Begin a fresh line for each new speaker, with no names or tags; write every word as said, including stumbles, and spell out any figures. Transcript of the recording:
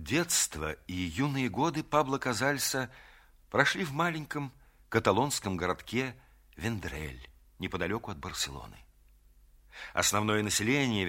Детство и юные годы Пабло Казальса прошли в маленьком каталонском городке Вендрель, неподалеку от Барселоны. Основное население